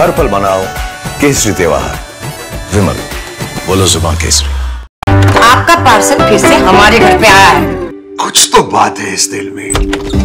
हर पल मनाओ केसरी त्योहार। विमल, बोलो जुबान केसरी। आपका पार्सल फिर से हमारे घर पे आया है। कुछ तो बात है इस दिल में।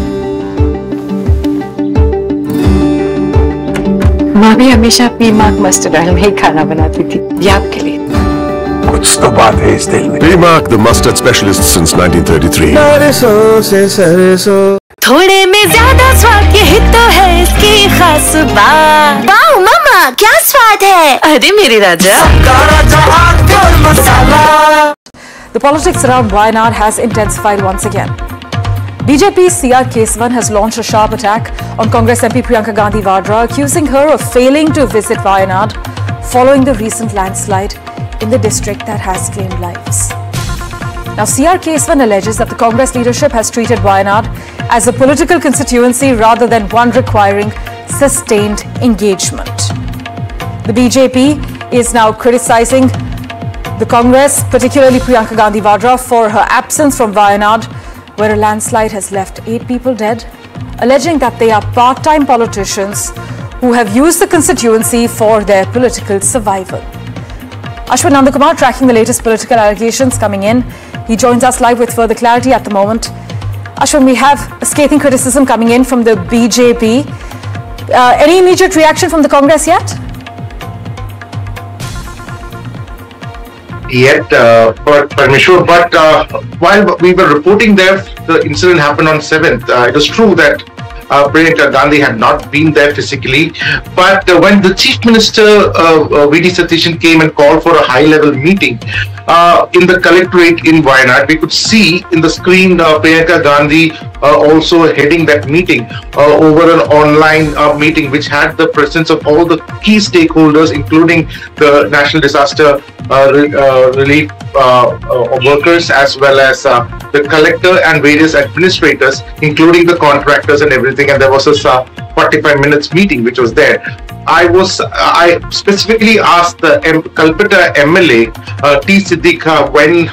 माँ भी हमेशा अपनी माँ मस्टर्ड ऑयल में ही खाना बनाती थी। ये आपके लिए। कुछ तो बात है इस दिल में। P-Mark, the mustard specialist since 1933. सरसों से सरसों, थोड़े में ज्यादा स्वाद यही तो है इसकी खास बात। वाओ मम्मा, क्या स्वाद है। अरे मेरे राजा। The politics around Wayanad has intensified once again. BJP's CR Kesavan has launched a sharp attack on Congress MP Priyanka Gandhi Vadra, accusing her of failing to visit Wayanad following the recent landslide in the district that has claimed lives. Now, CR Kesavan alleges that the Congress leadership has treated Wayanad as a political constituency rather than one requiring sustained engagement. The BJP is now criticizing the Congress, particularly Priyanka Gandhi Vadra, for her absence from Wayanad, where a landslide has left 8 people dead, alleging that they are part-time politicians who have used the constituency for their political survival. Ashwin Nandakumar tracking the latest political allegations coming in. He joins us live with further clarity at the moment. Ashwin, we have a scathing criticism coming in from the BJP. Any immediate reaction from the Congress yet? Parmeshwar, but while we were reporting there, the incident happened on 7th. It is true that Priyanka Gandhi had not been there physically, but when the Chief Minister V.D. Satishan came and called for a high-level meeting in the collectorate in Wayanad, we could see in the screen Priyanka Gandhi also heading that meeting over an online meeting which had the presence of all the key stakeholders, including the National Disaster Relief workers, as well as the collector and various administrators, including the contractors and everything. And there was a 45 minutes meeting which was there. I specifically asked the Kalpata MLA T. Siddiqa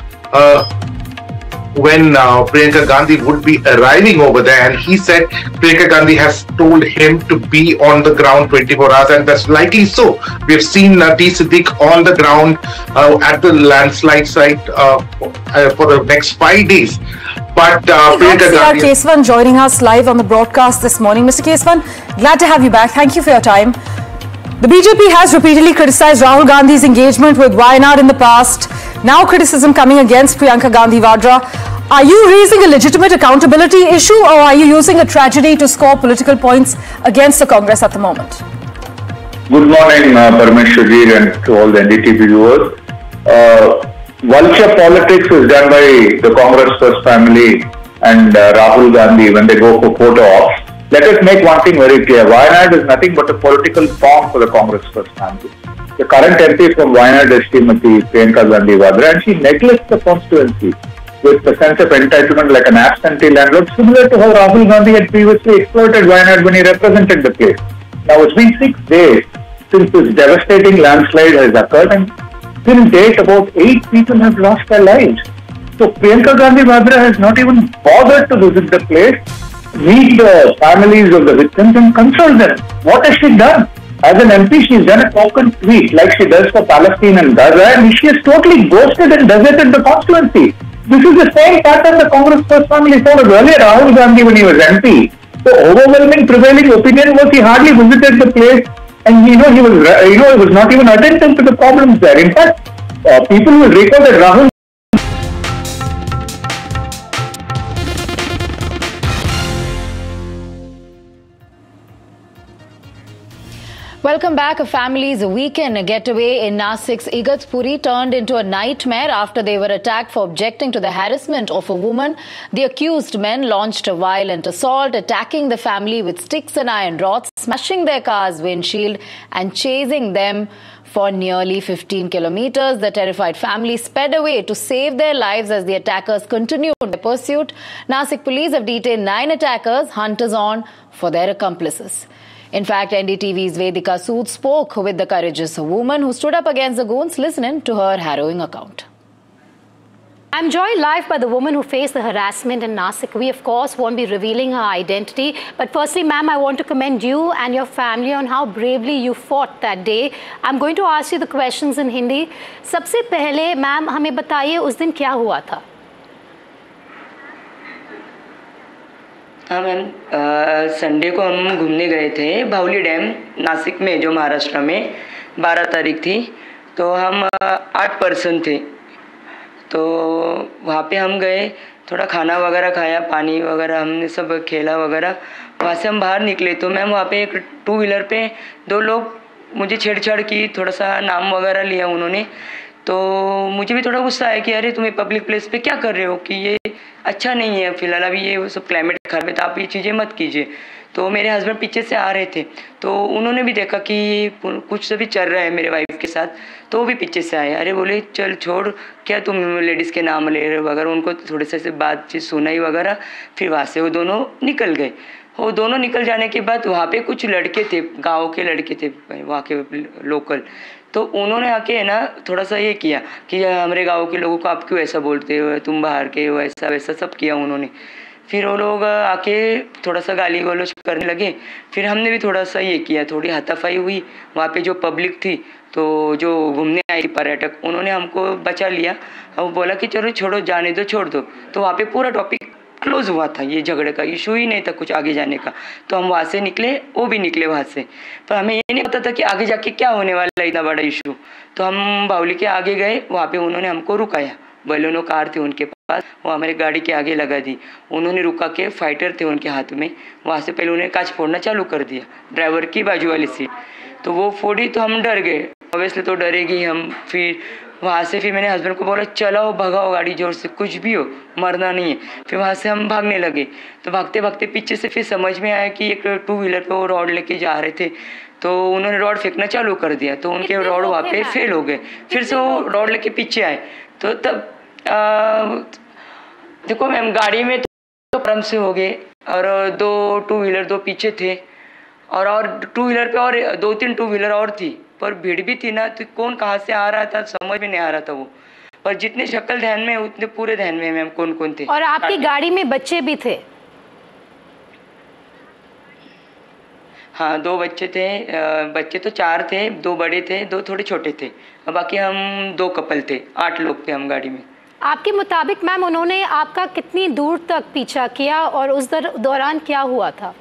when Priyanka Gandhi would be arriving over there, and he said Priyanka Gandhi has told him to be on the ground 24 hours, and that's likely so. We have seen T. Siddiq on the ground at the landslide site for the next 5 days. But Priyanka Gandhi... Kesavan joining us live on the broadcast this morning. Mr. Kesavan, glad to have you back. Thank you for your time. The BJP has repeatedly criticized Rahul Gandhi's engagement with Wayanad in the past. Now criticism coming against Priyanka Gandhi Vadra. Are you raising a legitimate accountability issue, or are you using a tragedy to score political points against the Congress at the moment? Good morning, Parmeshwarji, and to all the NDTV viewers. Vulture politics is done by the Congress First family and Rahul Gandhi when they go for photo ops. Let us make one thing very clear. Wayanad is nothing but a political pawn for the Congress First family. The current MP from Wayanad is Srimati Priyanka Gandhi Vadra, and she neglects the constituency with a sense of entitlement like an absentee landlord, similar to how Rahul Gandhi had previously exploited Wayanad when he represented the place. Now it's been 6 days since this devastating landslide has occurred, and till date about 8 people have lost their lives. So Priyanka Gandhi Vadra has not even bothered to visit the place, meet the families of the victims and console them. What has she done? As an MP, she's done a token tweet like she does for Palestine and Gaza, and she has totally ghosted and deserted the constituency. This is the same pattern the Congress First family followed earlier. Rahul Gandhi, when he was MP, the overwhelming prevailing opinion was he hardly visited the place, and he was not even attentive to the problems there. In fact, people will recall that Rahul Welcome back. A family's weekend getaway in Nasik's Igatpuri turned into a nightmare after they were attacked for objecting to the harassment of a woman. The accused men launched a violent assault, attacking the family with sticks and iron rods, smashing their car's windshield and chasing them for nearly 15 kilometers. The terrified family sped away to save their lives as the attackers continued their pursuit. Nasik police have detained 9 attackers, hunters on for their accomplices. In fact, NDTV's Vedika Sood spoke with the courageous woman who stood up against the goons. Listen in to her harrowing account. I'm joined live by the woman who faced the harassment in Nasik. We, of course, won't be revealing her identity. But firstly, ma'am, I want to commend you and your family on how bravely you fought that day. I'm going to ask you the questions in Hindi. सबसे पहले, ma'am, हमें बताइए उस दिन क्या हुआ था? हाँ मैम, संडे को हम घूमने गए थे बाहुली डैम नासिक में, जो महाराष्ट्र में 12 तारीख थी। तो हम 8 पर्सन थे। तो वहाँ पे हम गए, थोड़ा खाना वगैरह खाया, पानी वगैरह हमने सब खेला वगैरह। वहाँ से हम बाहर निकले तो मैम वहाँ पे एक 2 व्हीलर पे 2 लोग मुझे छेड़छाड़ की, थोड़ा सा नाम वगैरह लिया उन्होंने। तो मुझे भी थोड़ा गुस्सा आया कि अरे तुम्हें पब्लिक प्लेस पे क्या कर रहे हो, कि ये अच्छा नहीं है, फिलहाल अभी ये सब क्लाइमेट खराब है तो आप ये चीज़ें मत कीजिए। तो मेरे हस्बैंड पीछे से आ रहे थे तो उन्होंने भी देखा कि कुछ तो भी चल रहा है मेरे वाइफ के साथ, तो वो भी पीछे से आए। अरे बोले चल छोड़, क्या तुम लेडीज़ के नाम ले रहे हो वगैरह। उनको थोड़े से बातचीत सुनाई वगैरह, फिर वहाँ से वो दोनों निकल गए। वो दोनों निकल जाने के बाद वहाँ पे कुछ लड़के थे, गाँव के लड़के थे वहाँ के लोकल। तो उन्होंने आके ना थोड़ा सा ये किया कि हमारे गाँव के लोगों को आप क्यों ऐसा बोलते हो, तुम बाहर के हो, ऐसा वैसा सब किया उन्होंने। फिर वो लोग आके थोड़ा सा गाली गलौज करने लगे। फिर हमने भी थोड़ा सा ये किया, थोड़ी हाथापाई हुई। वहाँ पे जो पब्लिक थी, तो जो घूमने आई थी पर्यटक, उन्होंने हमको बचा लिया और बोला कि चलो छोड़ो, जाने दो, छोड़ दो। तो वहाँ पे पूरा टॉपिक क्लोज हुआ था, ये झगड़े का इशू ही नहीं था कुछ आगे जाने का। तो हम वहाँ से निकले, वो भी निकले वहाँ से, पर हमें ये नहीं पता था कि आगे जाके क्या होने वाला है, इतना बड़ा इशू। तो हम बाहुली के आगे गए, वहाँ पे उन्होंने हमको रुकाया। बलेनो कार थी उनके पास, वो हमारे गाड़ी के आगे लगा दी। उन्होंने रुका के, फाइटर थे उनके हाथ में, वहाँ से पहले उन्होंने कांच फोड़ना चालू कर दिया, ड्राइवर की बाजू वाली सीट। तो वो फोड़ी तो हम डर गए, ऑब्वियसली तो डरेगी हम। फिर वहाँ से फिर मैंने हस्बैंड को बोला चलाओ, भगाओ गाड़ी जोर से, कुछ भी हो मरना नहीं है। फिर वहाँ से हम भागने लगे। तो भागते भागते पीछे से फिर समझ में आया कि एक 2 व्हीलर पे वो रॉड लेके जा रहे थे। तो उन्होंने रॉड फेंकना चालू कर दिया, तो उनके रॉड वहाँ पे फेल हो गए। फिर से वो रॉड लेके पीछे आए। तो तब देखो मैम, गाड़ी में तो परम से हो गए, और 2 व्हीलर 2 पीछे थे, और 2 व्हीलर पे और 2-3 2 व्हीलर और थी। पर भीड़ भी थी ना, तो कौन कहाँ से आ रहा था समझ में नहीं आ रहा था वो। पर जितने शक्ल ध्यान में उतने पूरे ध्यान में मैम कौन कौन थे। और आपकी गाड़ी में बच्चे भी थे? हाँ, 2 बच्चे थे। बच्चे तो 4 थे, 2 बड़े थे, 2 थोड़े छोटे थे, और बाकी हम 2 कपल थे। 8 लोग थे हम गाड़ी में। आपके मुताबिक मैम उन्होंने आपका कितनी दूर तक पीछा किया और उस दौरान क्या हुआ था?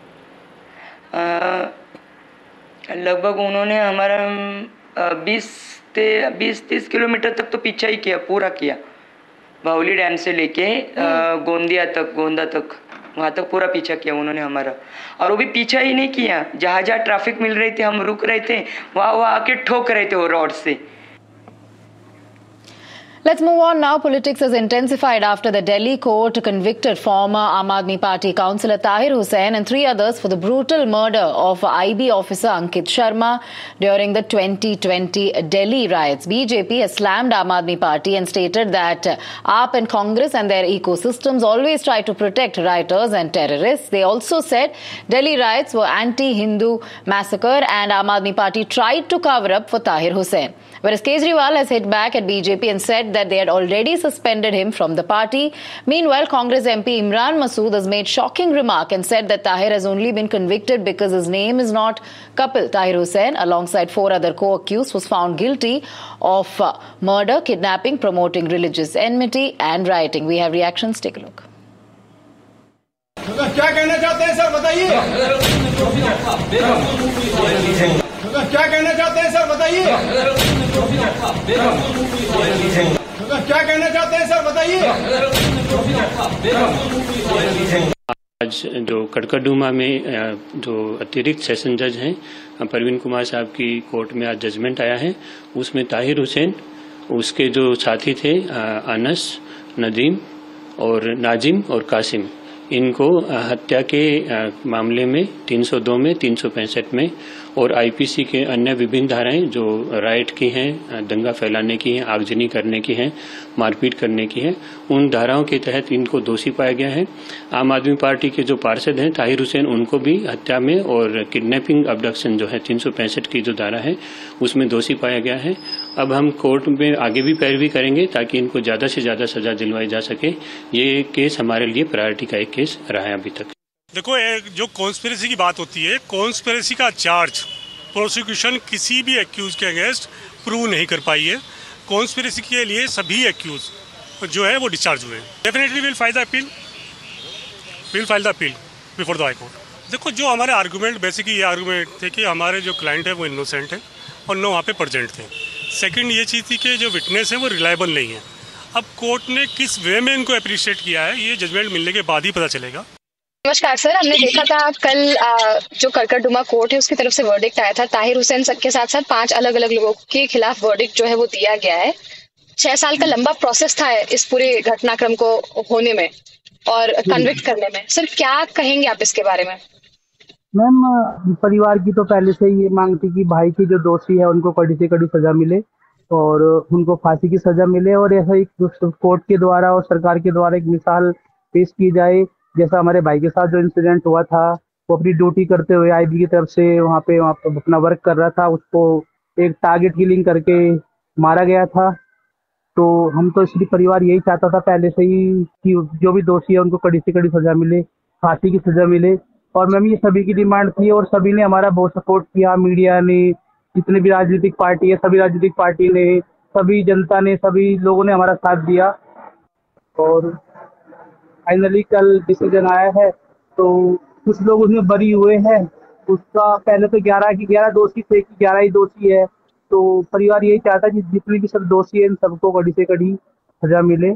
लगभग उन्होंने हमारा 20-30 किलोमीटर तक तो पीछा ही किया, पूरा किया। बाहुली डैम से लेके गोंदा तक वहाँ तक पूरा पीछा किया उन्होंने हमारा। और वो भी पीछा ही नहीं किया, जहाँ जहाँ ट्रैफिक मिल रही थी हम रुक रहे थे, वहाँ आके ठोक रहे थे वो रॉड से। Let's move on now. Politics has intensified after the Delhi court convicted former Aam Aadmi Party councillor Tahir Hussain and 3 others for the brutal murder of IB officer Ankit Sharma during the 2020 Delhi riots. BJP has slammed Aam Aadmi Party and stated that AAP and Congress and their ecosystems always try to protect rioters and terrorists. They also said Delhi riots were anti-Hindu massacre and Aam Aadmi Party tried to cover up for Tahir Hussain. Whereas Kejriwal has hit back at BJP and said that they had already suspended him from the party. Meanwhile, Congress MP Imran Masood has made shocking remark and said that Tahir has only been convicted because his name is not Kapil. Tahir Hussain, alongside 4 other co-accused, was found guilty of murder, kidnapping, promoting religious enmity and rioting. We have reactions. Take a look. क्या कहना चाहते हैं sir, बताइए। क्या कहना चाहते हैं sir, बताइए। क्या कहना चाहते हैं सर, बताइए। आज जो कड़कड़डूमा में जो अतिरिक्त सेशन जज हैं परवीन कुमार साहब की कोर्ट में आज जजमेंट आया है, उसमें ताहिर हुसैन, उसके जो साथी थे अनस, नदीम और नाजिम और कासिम, इनको हत्या के मामले में 302 में, 365 में और आईपीसी के अन्य विभिन्न धाराएं जो राइट की हैं, दंगा फैलाने की हैं, आगजनी करने की हैं, मारपीट करने की हैं, उन धाराओं के तहत इनको दोषी पाया गया है। आम आदमी पार्टी के जो पार्षद हैं ताहिर हुसैन, उनको भी हत्या में और किडनैपिंग अबडक्शन जो है 365 की जो धारा है उसमें दोषी पाया गया है। अब हम कोर्ट में आगे भी पैरवी करेंगे ताकि इनको ज्यादा से ज्यादा सजा दिलवाई जा सके। ये केस हमारे लिए प्रायोरिटी का एक केस रहा है अभी तक। देखो, जो कॉन्स्पिरेसी की बात होती है, कॉन्स्पिरेसी का चार्ज प्रोसिक्यूशन किसी भी एक्यूज के अगेंस्ट प्रूव नहीं कर पाई है। कॉन्स्पिरेसी के लिए सभी एक्यूज जो है वो डिस्चार्ज हुए। Definitely will file the appeal before the high court. देखो, जो हमारे आर्गूमेंट बेसिकली ये आर्गूमेंट थे कि हमारे जो क्लाइंट है वो इनोसेंट है और नो वहाँ पे प्रेजेंट थे। सेकंड ये चीज़ थी कि जो विटनेस है वो रिलायबल नहीं है। अब कोर्ट ने किस वे में इनको अप्रिशिएट किया है ये जजमेंट मिलने के बाद ही पता चलेगा। नमस्कार सर, हमने देखा था कल जो करकटडुमा कोर्ट है उसकी तरफ से वर्डिक्ट आया था। ताहिर हुसैन के साथ साथ 5 अलग अलग लोगों के खिलाफ वर्डिक्ट जो है वो दिया गया है। 6 साल का लंबा प्रोसेस था इस पूरे घटनाक्रम को होने में और कन्विक्ट करने में। सर, क्या कहेंगे आप इसके बारे में? मैम, परिवार की तो पहले से ये मांग थी कि भाई की जो दोषी है उनको कड़ी से कड़ी सजा मिले और उनको फांसी की सजा मिले और ऐसा एक कोर्ट के द्वारा और सरकार के द्वारा एक मिसाल पेश की जाए। जैसा हमारे भाई के साथ जो इंसिडेंट हुआ था, वो अपनी ड्यूटी करते हुए आईबी की तरफ से वहाँ पे अपना वर्क कर रहा था, उसको एक टारगेट किलिंग करके मारा गया था। तो हम तो इसलिए परिवार यही चाहता था पहले से ही कि जो भी दोषी है उनको कड़ी से कड़ी सजा मिले, फांसी की सजा मिले। और मैम, ये सभी की डिमांड थी और सभी ने हमारा बहुत सपोर्ट किया। मीडिया ने, जितने भी राजनीतिक पार्टी है, सभी राजनीतिक पार्टी ने, सभी जनता ने, सभी लोगों ने हमारा साथ दिया और फाइनली कल डिसीजन आया है। तो कुछ लोग उसमें बरी हुए हैं। उसका पहले तो 11 दोषी थे कि 11 ही दोषी है। तो परिवार यही चाहता है कि जितने भी सब दोषी है इन सबको कड़ी से कड़ी सजा मिले,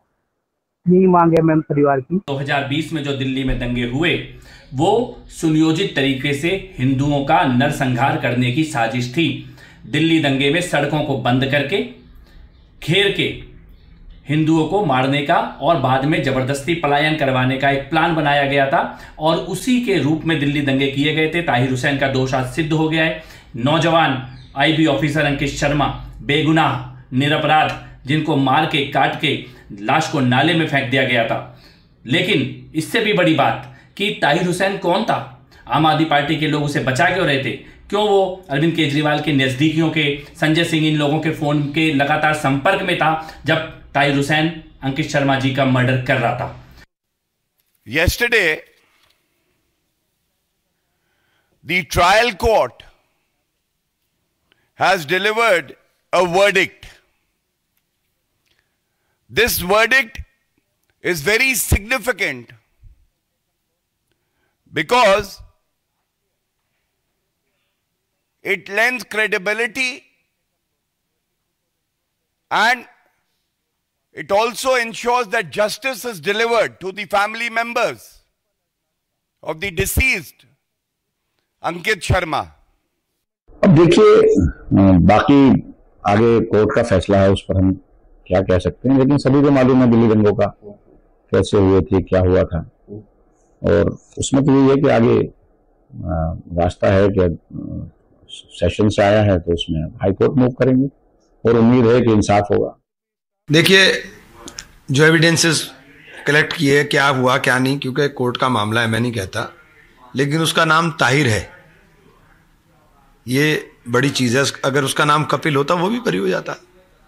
यही मांग है मैम परिवार की। 2020 में जो दिल्ली में दंगे हुए वो सुनियोजित तरीके से हिंदुओं का नरसंहार करने की साजिश थी। दिल्ली दंगे में सड़कों को बंद करके, घेर के हिंदुओं को मारने का और बाद में जबरदस्ती पलायन करवाने का एक प्लान बनाया गया था और उसी के रूप में दिल्ली दंगे किए गए थे। ताहिर हुसैन का दोष आज सिद्ध हो गया है। नौजवान आईबी ऑफिसर अंकित शर्मा, बेगुनाह, निरपराध, जिनको मार के काट के लाश को नाले में फेंक दिया गया था। लेकिन इससे भी बड़ी बात कि ताहिर हुसैन कौन था? आम आदमी पार्टी के लोग उसे बचा क्यों रहे थे? क्यों वो अरविंद केजरीवाल के नजदीकियों के, संजय सिंह, इन लोगों के फोन के लगातार संपर्क में था जब ताहिर हुसैन अंकित शर्मा जी का मर्डर कर रहा था? Yesterday, the trial court has delivered a verdict. This verdict is very significant because it lends credibility and it also ensures that justice is delivered to the family members of the deceased Ankit Sharma. अब देखिए, बाकी आगे court का फैसला है, उस पर हम क्या कह सकते हैं, लेकिन सभी को मालूम है दिल्ली दंगों का कैसे हुए थे, क्या हुआ था। और उसमें तो ये है कि आगे रास्ता है कि सेशन से आया है तो उसमें हाई कोर्ट मूव करेंगे और उम्मीद है कि इंसाफ होगा। देखिए, जो एविडेंसेस कलेक्ट किए, क्या हुआ क्या नहीं, क्योंकि कोर्ट का मामला है, मैं नहीं कहता, लेकिन उसका नाम ताहिर है, ये बड़ी चीज है। अगर उसका नाम कपिल होता वो भी बरी हो जाता।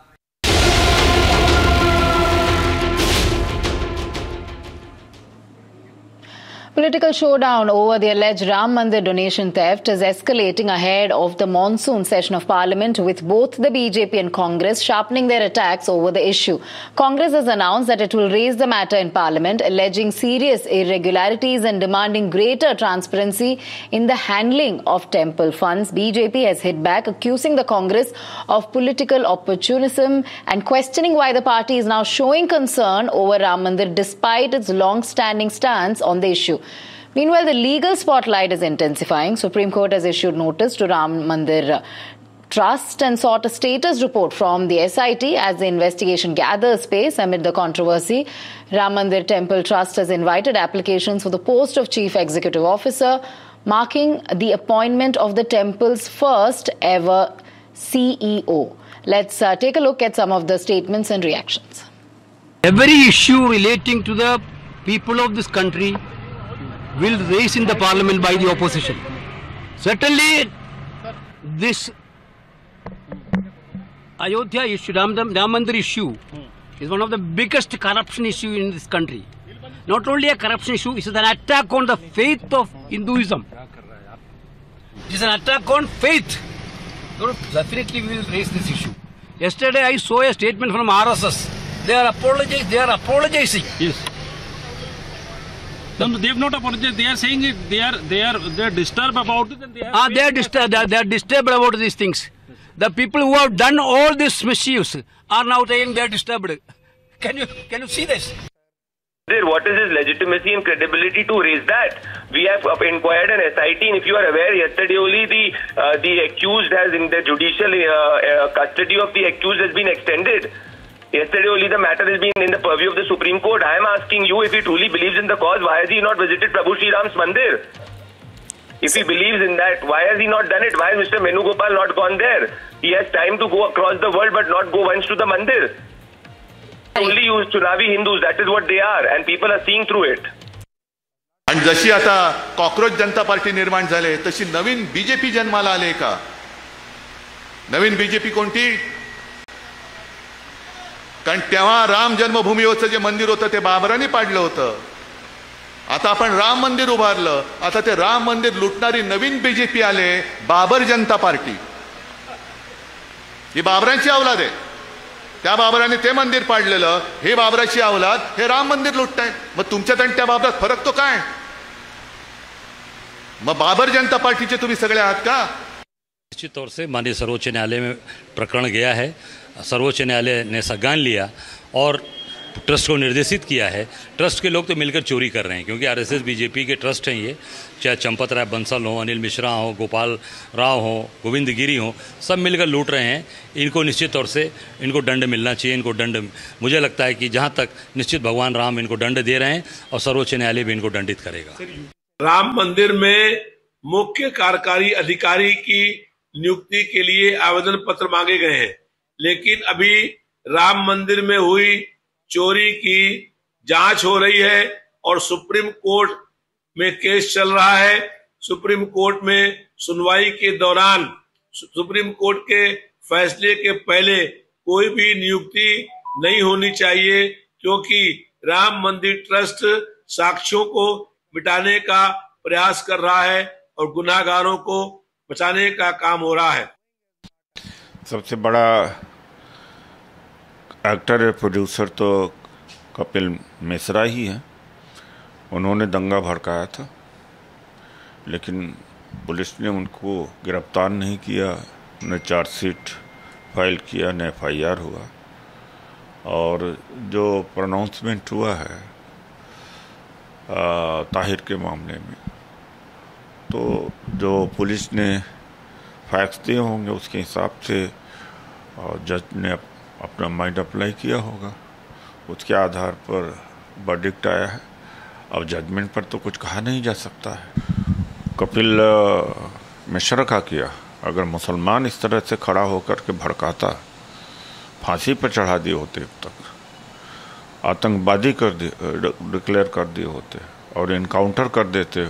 Political showdown over the alleged Ram Mandir donation theft is escalating ahead of the monsoon session of Parliament, with both the BJP and Congress sharpening their attacks over the issue. Congress has announced that it will raise the matter in Parliament, alleging serious irregularities and demanding greater transparency in the handling of temple funds. BJP has hit back, accusing the Congress of political opportunism and questioning why the party is now showing concern over Ram Mandir despite its long-standing stance on the issue. Meanwhile, the legal spotlight is intensifying. Supreme Court has issued notice to Ram Mandir Trust and sought a status report from the SIT as the investigation gathers pace amid the controversy. Ram Mandir Temple Trust has invited applications for the post of Chief Executive Officer, marking the appointment of the temple's first ever CEO. Let's take a look at some of the statements and reactions. Every issue relating to the people of this country will raise in the parliament by the opposition. Certainly, this Ayodhya issue, Ram Mandir issue, is one of the biggest corruption issue in this country. Not only a corruption issue, it is an attack on the faith of Hinduism. It is an attack on faith. So definitely we will raise this issue. Yesterday I saw a statement from RSS. They are apologizing. Yes. No, they have not apologized. They are saying it. They are disturbed about it, and they have. They are disturbed about these things. The people who have done all this misuse are now saying they are disturbed. Can you see this? What is his legitimacy and credibility to raise that? We have inquired an SIT, and if you are aware, yesterday only the accused has in the judicial custody of the accused has been extended. Yesterday only the matter has been in the purview of the Supreme Court. I am asking you, if he truly believes in the cause, why has he not visited Prabhu Sri Ram's Mandir? If he believes in that, why has he not done it? Why has Mr. Venugopal not gone there? He has time to go across the world but not go once to the Mandir. Only use Chunavi Hindus, that is what they are, and people are seeing through it. आणि जशी आता cockroach जनता party निर्माण झाले तशी नवीन BJP जन्माला आले का? नवीन BJP कोणती? कारण तेव्हा राम जन्मभूमीवरचं जे मंदिर होतं ते बाबरांनी पाडलं होतं. आता आपण राम मंदिर उभारलं. आता ते राम मंदिर लुटणारी नवीन बीजेपी आले, बाबर जनता पार्टी. ही बाबरांची औलाद आहे. त्या बाबराने ते मंदिर पाडलेलं, हे बाबराची औलाद हे राम मंदिर लुटताय. मग तुमच्यात आणि त्या बाबरात फरक तो काय? मग बाबर जनता पार्टीचे तुम्ही सगळे आहात का? निश्चित तौर से माननीय सर्वोच्च न्यायालय में प्रकरण गया है. सर्वोच्च न्यायालय ने संज्ञान लिया और ट्रस्ट को निर्देशित किया है. ट्रस्ट के लोग तो मिलकर चोरी कर रहे हैं, क्योंकि आरएसएस बीजेपी के ट्रस्ट हैं ये. चाहे चंपत राय बंसल हो, अनिल मिश्रा हो, गोपाल राव हो, गोविंद गिरी हो, सब मिलकर लूट रहे हैं. इनको निश्चित तौर से इनको दंड मिलना चाहिए. इनको दंड, मुझे लगता है कि जहाँ तक निश्चित भगवान राम इनको दंड दे रहे हैं और सर्वोच्च न्यायालय भी इनको दंडित करेगा. राम मंदिर में मुख्य कार्यकारी अधिकारी की नियुक्ति के लिए आवेदन पत्र मांगे गए हैं, लेकिन अभी राम मंदिर में हुई चोरी की जांच हो रही है और सुप्रीम कोर्ट में केस चल रहा है. सुप्रीम कोर्ट में सुनवाई के दौरान सुप्रीम कोर्ट के फैसले के पहले कोई भी नियुक्ति नहीं होनी चाहिए, क्योंकि राम मंदिर ट्रस्ट साक्ष्यों को मिटाने का प्रयास कर रहा है और गुनाहगारों को बचाने का काम हो रहा है. सबसे बड़ा एक्टर प्रोड्यूसर तो कपिल मिश्रा ही है. उन्होंने दंगा भड़काया था, लेकिन पुलिस ने उनको गिरफ्तार नहीं किया, न चार्जशीट फाइल किया, न FIR हुआ. और जो प्रोनाउंसमेंट हुआ है ताहिर के मामले में, तो जो पुलिस ने फैक्ट्स दिए होंगे उसके हिसाब से जज ने अपना माइंड अप्लाई किया होगा. उसके आधार पर वर्डिक्ट आया है. अब जजमेंट पर तो कुछ कहा नहीं जा सकता है. कपिल मिश्रा का किया, अगर मुसलमान इस तरह से खड़ा होकर के भड़काता, फांसी पर चढ़ा दिए होते, अब तक आतंकवादी डिक्लेयर कर दिए होते और इनकाउंटर कर देते.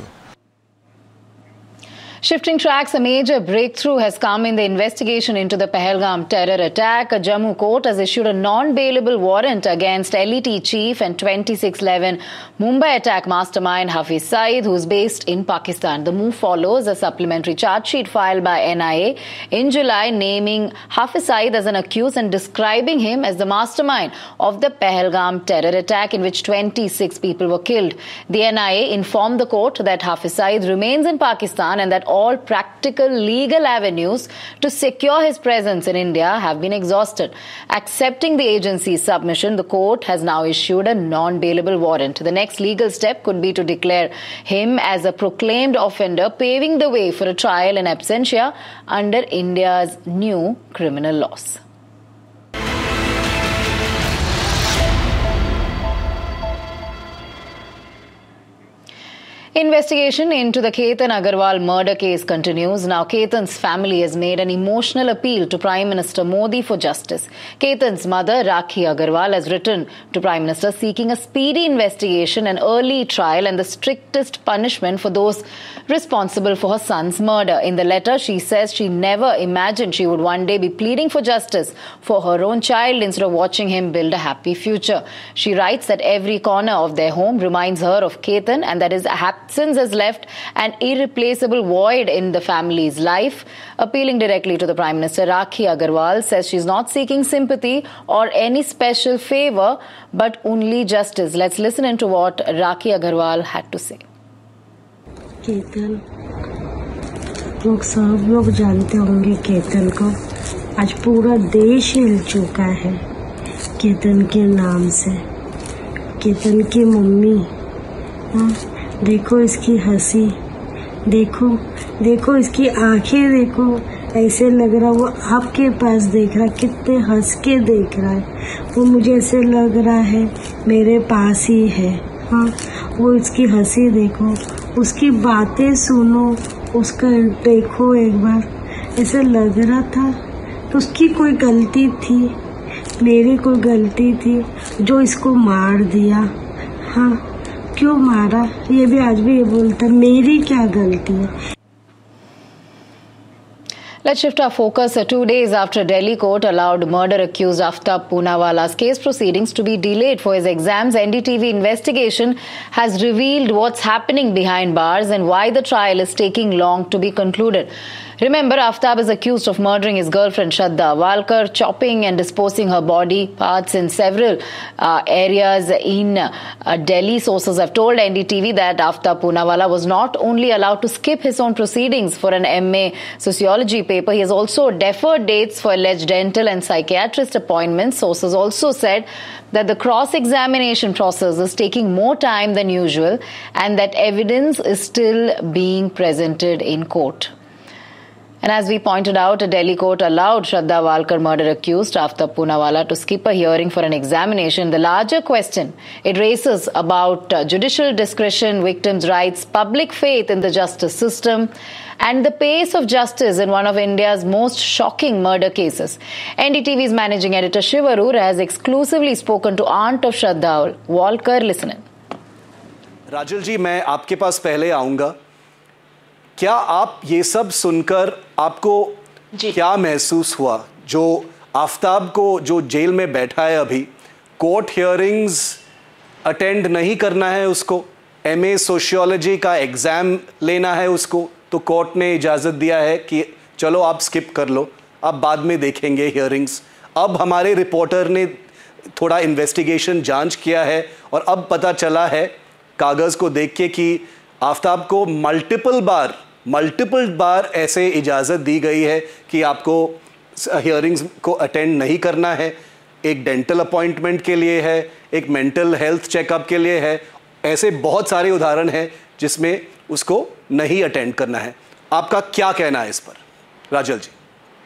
Shifting tracks, a major breakthrough has come in the investigation into the Pahalgam terror attack. A Jammu court has issued a non-bailable warrant against LET chief and 2611 Mumbai attack mastermind Hafiz Saeed, who is based in Pakistan. The move follows a supplementary charge sheet filed by NIA in July, naming Hafiz Saeed as an accused and describing him as the mastermind of the Pahalgam terror attack, in which 26 people were killed. The NIA informed the court that Hafiz Saeed remains in Pakistan and that all practical legal avenues to secure his presence in India have been exhausted. Accepting the agency's submission, the court has now issued a non-bailable warrant. The next legal step could be to declare him as a proclaimed offender, paving the way for a trial in absentia under India's new criminal laws. Investigation into the Ketan Agarwal murder case continues. Now, Ketan's family has made an emotional appeal to Prime Minister Modi for justice. Ketan's mother, Rakhi Agarwal, has written to Prime Minister seeking a speedy investigation, an early trial and the strictest punishment for those responsible for her son's murder. In the letter, she says she never imagined she would one day be pleading for justice for her own child instead of watching him build a happy future. She writes that every corner of their home reminds her of Ketan and that his absence has left an irreplaceable void in the family's life. Appealing directly to the Prime Minister, Rakhi Agarwal says she's not seeking sympathy or any special favor, but only justice. Let's listen into what Rakhi Agarwal had to say. Ketan, लोग सब लोग जानते होंगे केतन को। आज पूरा देश हिल चुका है केतन के नाम से। केतन की मम्मी, देखो इसकी हंसी, देखो इसकी आंखें, देखो ऐसे लग रहा वो आपके पास देख रहा, कितने हंस के देख रहा है। वो मुझे ऐसे लग रहा है मेरे पास ही है। हाँ, वो इसकी हंसी देखो, उसकी बातें सुनो, उसका देखो एक बार, ऐसे लग रहा था तो उसकी कोई गलती थी, मेरी कोई गलती थी जो इसको मार दिया। हाँ, क्यों मारा, ये भी आज भी ये बोलता मेरी क्या गलती है। Let's shift our focus. 2 days after Delhi court allowed murder-accused Aftab Poonawala's case proceedings to be delayed for his exams, NDTV investigation has revealed what's happening behind bars and why the trial is taking long to be concluded. Remember, Aftab is accused of murdering his girlfriend Shraddha Walkar, chopping and disposing her body parts in several areas in Delhi. Sources have told NDTV that Aftab Poonawala was not only allowed to skip his own proceedings for an MA sociology paper, he has also deferred dates for alleged dental and psychiatrist appointments. Sources also said that the cross-examination process is taking more time than usual and that evidence is still being presented in court. And as we pointed out, a Delhi court allowed Shraddha Walkar murder accused Aftab Poonawala to skip a hearing for an examination. The larger question it raises about judicial discretion, victims' rights, public faith in the justice system, and the pace of justice in one of India's most shocking murder cases. NDTV's managing editor Shiv Arora has exclusively spoken to aunt of Shraddha Walkar. Listen in. राजल जी, मैं आपके पास पहले आऊंगा। क्या आप ये सब सुनकर आपको क्या महसूस हुआ? जो आफ्ताब को जो जेल में बैठा है अभी, कोर्ट हियरिंग्स अटेंड नहीं करना है उसको, MA सोशियोलॉजी का एग्ज़ाम लेना है उसको, तो कोर्ट ने इजाज़त दिया है कि चलो आप स्किप कर लो, अब बाद में देखेंगे हियरिंग्स। अब हमारे रिपोर्टर ने थोड़ा इन्वेस्टिगेशन जांच किया है और अब पता चला है कागज़ को देख के कि आफ्ताब को मल्टीपल बार ऐसे इजाज़त दी गई है कि आपको हियरिंग्स को अटेंड नहीं करना है। एक डेंटल अपॉइंटमेंट के लिए है, एक मेंटल हेल्थ चेकअप के लिए है, ऐसे बहुत सारे उदाहरण हैं जिसमें उसको नहीं अटेंड करना है। आपका क्या कहना है इस पर, राजल जी?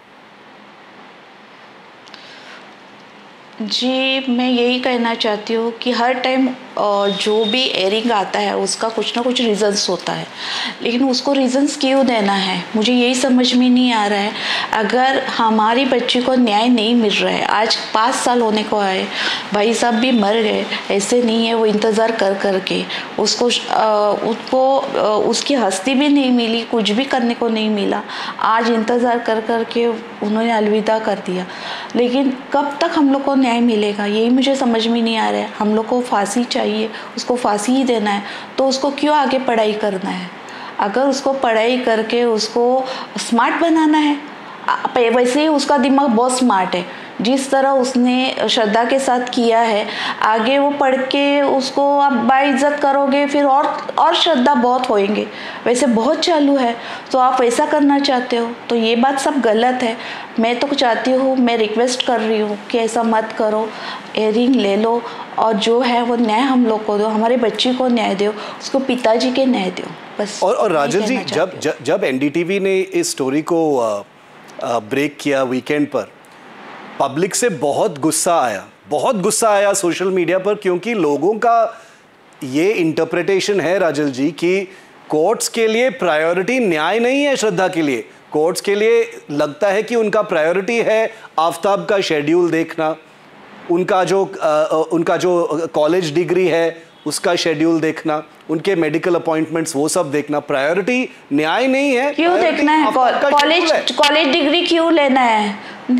जी, मैं यही कहना चाहती हूँ कि हर टाइम जो भी एयरिंग आता है उसका कुछ ना कुछ रीज़न्स होता है, लेकिन उसको रीज़न्स क्यों देना है मुझे यही समझ में नहीं आ रहा है। अगर हमारी बच्ची को न्याय नहीं मिल रहा है, आज 5 साल होने को आए, भाई साहब भी मर गए, ऐसे नहीं है वो इंतज़ार कर कर के उसको उसकी हस्ती भी नहीं मिली, कुछ भी करने को नहीं मिला, आज इंतज़ार कर कर के उन्होंने अलविदा कर दिया। लेकिन कब तक हम लोग को न्याय मिलेगा यही मुझे समझ में नहीं आ रहा है। हम लोग को फांसी चाहिए, उसको फांसी ही देना है, तो उसको क्यों आगे पढ़ाई करना है? अगर उसको पढ़ाई करके उसको स्मार्ट बनाना है, वैसे ही उसका दिमाग बहुत स्मार्ट है, जिस तरह उसने श्रद्धा के साथ किया है, आगे वो पढ़ के उसको आप बाइज्जत करोगे, फिर और श्रद्धा बहुत होएंगे, वैसे बहुत चालू है, तो आप वैसा करना चाहते हो, तो ये बात सब गलत है। मैं तो चाहती हूँ, मैं रिक्वेस्ट कर रही हूँ कि ऐसा मत करो, एयरिंग ले लो और जो है वो न्याय हम लोग को दो, हमारे बच्ची को न्याय दो, उसको पिताजी के न्याय दो, बस। और राजल जी, जब एनडीटीवी ने इस स्टोरी को ब्रेक किया वीकेंड पर, पब्लिक से बहुत गुस्सा आया सोशल मीडिया पर, क्योंकि लोगों का ये इंटरप्रिटेशन है राजल जी कि कोर्ट्स के लिए प्रायोरिटी न्याय नहीं है श्रद्धा के लिए, कोर्ट्स के लिए लगता है कि उनका प्रायोरिटी है आफ्ताब का शेड्यूल देखना, उनका जो कॉलेज डिग्री है उसका शेड्यूल देखना, उनके मेडिकल अपॉइंटमेंट्स वो सब देखना, प्रायोरिटी न्याय नहीं है। क्यों देखना है? कॉलेज डिग्री क्यों लेना है?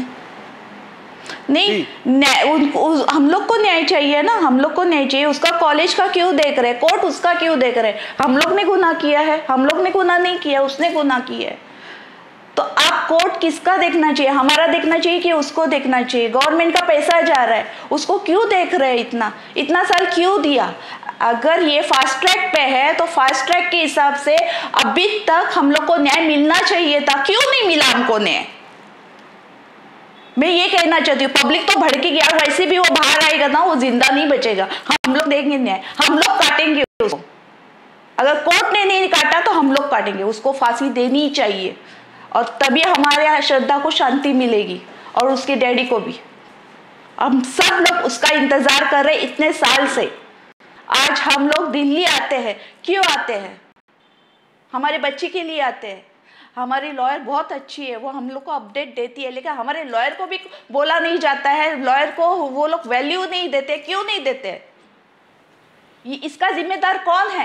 नहीं, हम लोग को न्याय चाहिए ना, हम लोग को न्याय चाहिए। उसका कॉलेज का क्यों देख रहे, कोर्ट उसका क्यों देख रहे? हम लोग ने गुनाह किया है? हम लोग ने गुनाह नहीं किया, उसने गुनाह किया है। तो आप कोर्ट किसका देखना चाहिए? हमारा देखना चाहिए कि उसको देखना चाहिए? गवर्नमेंट का पैसा जा रहा है, उसको क्यों देख रहे हैं? इतना साल क्यों दिया? अगर ये फास्ट ट्रैक पे है तो फास्ट ट्रैक के हिसाब से अभी तक हम लोग को न्याय मिलना चाहिए था, क्यों नहीं मिला हमको न्याय? मैं ये कहना चाहती हूँ। पब्लिक तो भड़केगी यार, वैसे भी वो बाहर आएगा ना, वो जिंदा नहीं बचेगा। हम लोग देंगे न्याय, हम लोग काटेंगे उसको। अगर कोर्ट ने नहीं काटा तो हम लोग काटेंगे, उसको फांसी देनी चाहिए, और तभी हमारे यहाँ श्रद्धा को शांति मिलेगी और उसके डैडी को भी। हम सब लोग उसका इंतजार कर रहे इतने साल से। आज हम लोग दिल्ली आते हैं, क्यों आते हैं? हमारे बच्चे के लिए आते हैं। हमारी लॉयर बहुत अच्छी है, वो हम लोग को अपडेट देती है, लेकिन हमारे लॉयर को भी बोला नहीं जाता है, लॉयर को वो लोग वैल्यू नहीं देते। क्यों नहीं देते? इसका जिम्मेदार कौन है?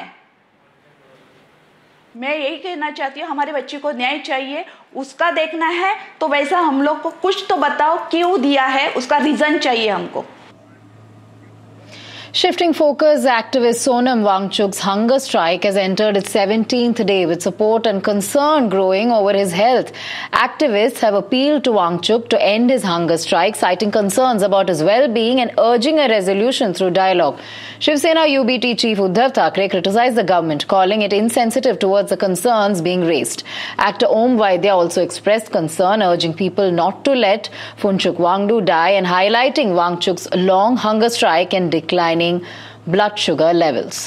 मैं यही कहना चाहती हूँ, हमारे बच्चे को न्याय चाहिए, उसका देखना है तो वैसा हम लोग को कुछ तो बताओ, क्यों दिया है, उसका रीजन चाहिए हमको। Shifting focus, activist Sonam Wangchuk's hunger strike has entered its 17th day with support and concern growing over his health. Activists have appealed to Wangchuk to end his hunger strike, citing concerns about his well-being and urging a resolution through dialogue. Shiv Sena UBT chief Uddhav Thackeray criticized the government, calling it insensitive towards the concerns being raised. Actor Om Vaidya also expressed concern, urging people not to let Phunchuk Wangdu die and highlighting Wangchuk's long hunger strike and declining blood sugar levels.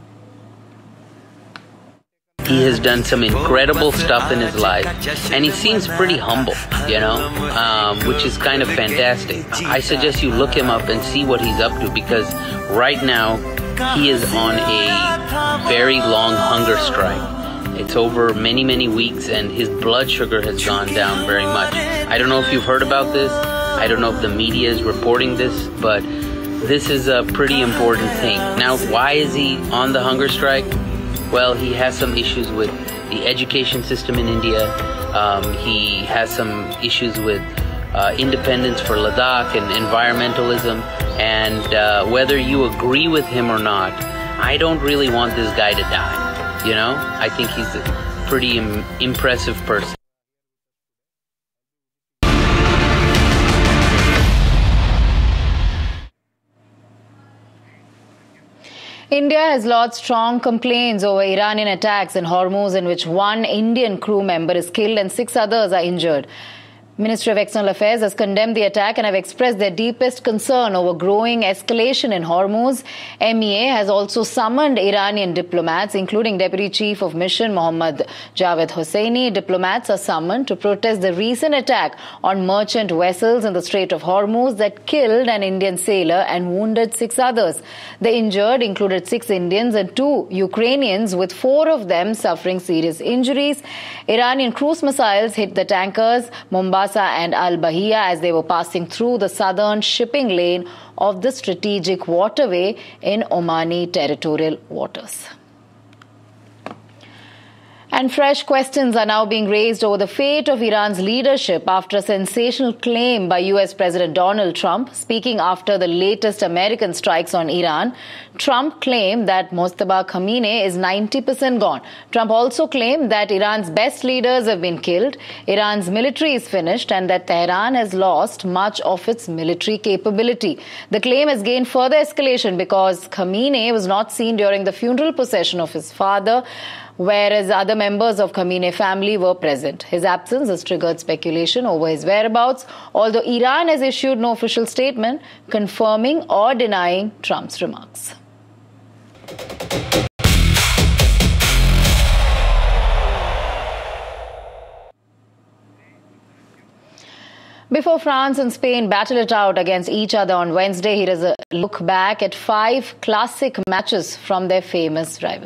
He has done some incredible stuff in his life, and he seems pretty humble, you know, which is kind of fantastic. I suggest you look him up and see what he's up to, because right now he is on a very long hunger strike. It's over many, many weeks, and his blood sugar has gone down very much. I don't know if you've heard about this. I don't know if the media is reporting this, but this is a pretty important thing. Now, why is he on the hunger strike? Well, he has some issues with the education system in India. He has some issues with independence for Ladakh and environmentalism. And whether you agree with him or not, I don't really want this guy to die. You know, I think he's a pretty impressive person. India has lodged strong complaints over Iranian attacks in Hormuz, in which one Indian crew member is killed and 6 others are injured. Ministry of External Affairs has condemned the attack and have expressed their deepest concern over growing escalation in Hormuz. MEA has also summoned Iranian diplomats, including Deputy Chief of Mission Mohammad Javed Hosseini. Diplomats are summoned to protest the recent attack on merchant vessels in the Strait of Hormuz that killed an Indian sailor and wounded 6 others. The injured included 6 Indians and 2 Ukrainians, with 4 of them suffering serious injuries. Iranian cruise missiles hit the tankers Mombasa and Al-Bahia as they were passing through the southern shipping lane of the strategic waterway in Omani territorial waters. And fresh questions are now being raised over the fate of Iran's leadership after a sensational claim by US President Donald Trump. Speaking after the latest American strikes on Iran, Trump claimed that Mojtaba Khamenei is 90% gone. Trump also claimed that Iran's best leaders have been killed, Iran's military is finished, and that Tehran has lost much of its military capability. The claim has gained further escalation because Khamenei was not seen during the funeral procession of his father, whereas other members of Khamenei family were present. His absence has triggered speculation over his whereabouts, although Iran has issued no official statement confirming or denying Trump's remarks. Before France and Spain battle it out against each other on Wednesday, here is a look back at 5 classic matches from their famous rivalry.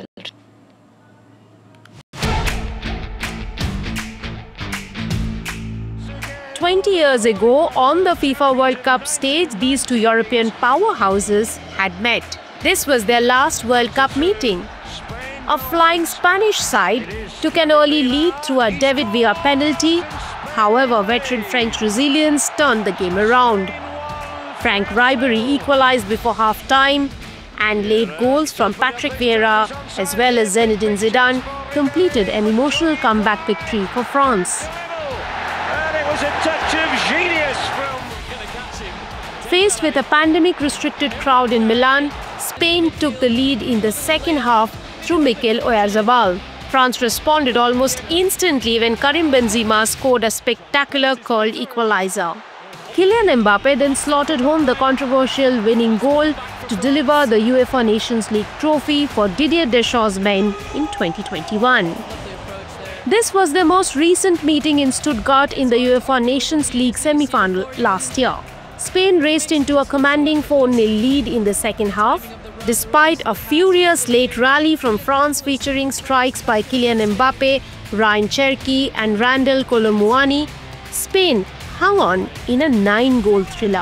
20 years ago, on the FIFA World Cup stage, these two European powerhouses had met. This was their last World Cup meeting. A flying Spanish side took an early lead through a David Villa penalty. However, veteran French resilience turned the game around. Franck Ribéry equalized before half-time, and late goals from Patrick Vieira as well as Zinedine Zidane completed an emotional comeback victory for France. A touch of genius from... Faced with a pandemic-restricted crowd in Milan, Spain took the lead in the second half through Mikel Oyarzabal. France responded almost instantly when Karim Benzema scored a spectacular curled equalizer. Kylian Mbappe then slotted home the controversial winning goal to deliver the UEFA Nations League trophy for Didier Deschamps' men in 2021. This was their most recent meeting in Stuttgart in the UEFA Nations League semi-final last year. Spain raced into a commanding 4-0 lead in the second half. Despite a furious late rally from France featuring strikes by Kylian Mbappe, Ryan Cherki and Randal Kolo Muani, Spain hung on in a 9-goal thriller.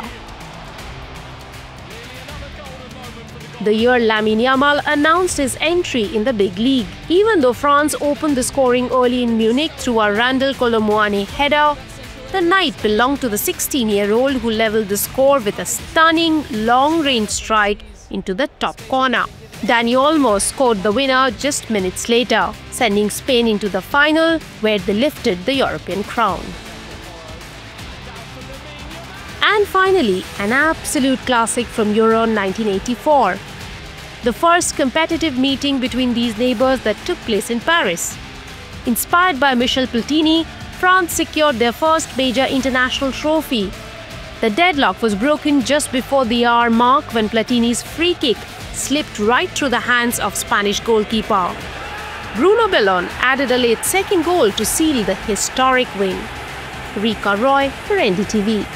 The year Lamine Yamal announced his entry in the big league. Even though France opened the scoring early in Munich through a Randal Kolo Muani header, the night belonged to the 16-year-old who levelled the score with a stunning long-range strike into the top corner. Dani Olmo scored the winner just minutes later, sending Spain into the final where they lifted the European crown. And finally, an absolute classic from Euro 1984. The first competitive meeting between these neighbours that took place in Paris. Inspired by Michel Platini, France secured their first major international trophy. The deadlock was broken just before the hour mark when Platini's free kick slipped right through the hands of Spanish goalkeeper. Bruno Bellon added a late second goal to seal the historic win. Rika Roy for NDTV.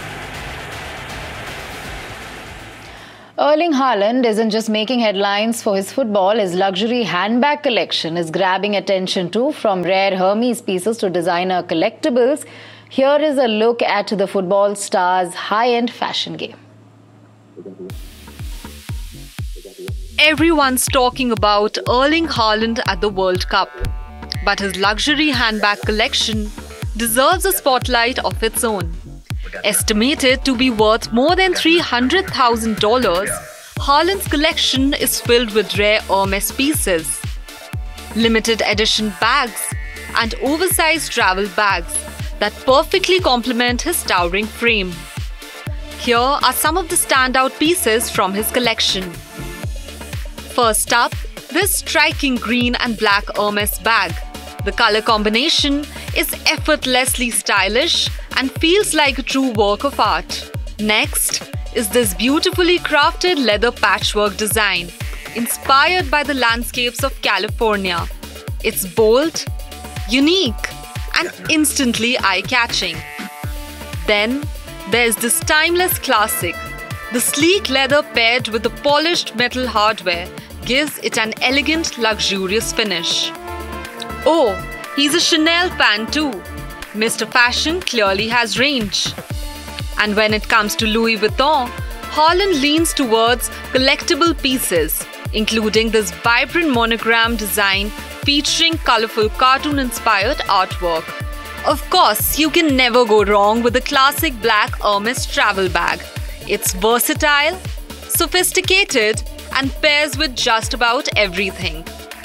Erling Haaland isn't just making headlines for his football. His luxury handbag collection is grabbing attention too, from rare Hermes pieces to designer collectibles. Here is a look at the football star's high-end fashion game. Everyone's talking about Erling Haaland at the World Cup, but his luxury handbag collection deserves a spotlight of its own. Estimated to be worth more than $300,000, Haaland's collection is filled with rare Hermes pieces, limited edition bags, and oversized travel bags that perfectly complement his towering frame. Here are some of the standout pieces from his collection. First up, this striking green and black Hermes bag. The color combination is effortlessly stylish and feels like a true work of art. Next is this beautifully crafted leather patchwork design, inspired by the landscapes of California. It's bold, unique, and instantly eye-catching. Then there's this timeless classic. The sleek leather paired with the polished metal hardware gives it an elegant, luxurious finish. Oh, he's a Chanel fan too. Mr. Fashion clearly has range. And when it comes to Louis Vuitton, Haaland leans towards collectible pieces, including this vibrant monogram design featuring colorful cartoon-inspired artwork. Of course, you can never go wrong with the classic black Hermes travel bag. It's versatile, sophisticated, and pairs with just about everything.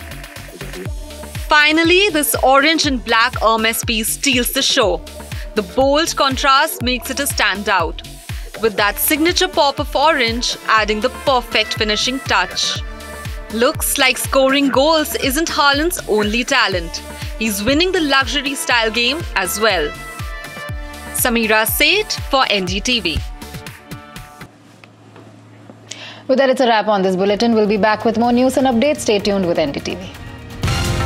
Finally, this orange and black Hermes piece steals the show. The bold contrast makes it a standout, with that signature pop of orange adding the perfect finishing touch. Looks like scoring goals isn't Haaland's only talent. He's winning the luxury style game as well. Samira Seth for NDTV. With that, it's a wrap on this bulletin. We'll be back with more news and updates. Stay tuned with NDTV.